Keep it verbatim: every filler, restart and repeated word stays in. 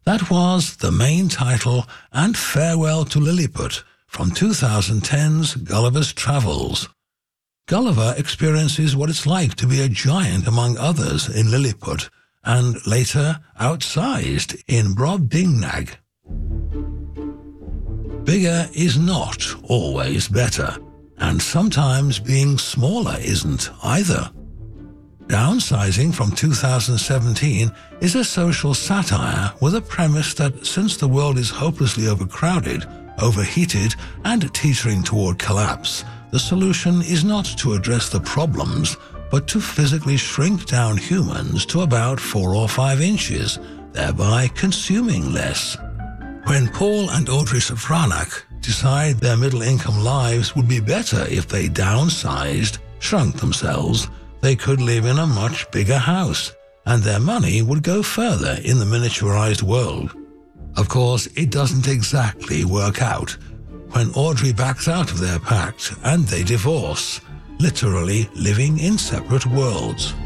That was the main title and farewell to Lilliput from twenty ten's Gulliver's Travels. Gulliver experiences what it's like to be a giant among others in Lilliput, and later outsized in Brobdingnag. Bigger is not always better, and sometimes being smaller isn't either. Downsizing from two thousand seventeen is a social satire with a premise that since the world is hopelessly overcrowded, overheated, and teetering toward collapse, the solution is not to address the problems, but to physically shrink down humans to about four or five inches, thereby consuming less. When Paul and Audrey Safranak decide their middle-income lives would be better if they downsized, shrunk themselves, they could live in a much bigger house, and their money would go further in the miniaturized world. Of course, it doesn't exactly work out. When Audrey backs out of their pact and they divorce, literally living in separate worlds.